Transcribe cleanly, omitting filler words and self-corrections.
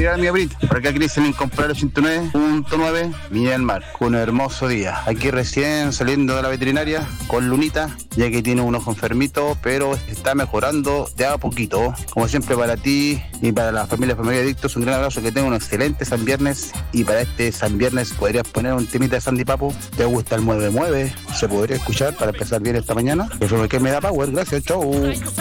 mirar mi Brit, por acá Cristian en comprar 89.9, Viña del Mar, con un hermoso día. Aquí recién saliendo de la veterinaria con Lunita, ya que tiene un ojo enfermito, pero está mejorando de a poquito. Como siempre, para ti y para la familia Adictos, un gran abrazo, que tenga un excelente San Viernes. Y para este San Viernes podrías poner un temita de Sandy Papo. ¿Te gusta el mueve mueve? Se podría escuchar para empezar bien esta mañana. Eso es lo que me da power. Gracias, chau.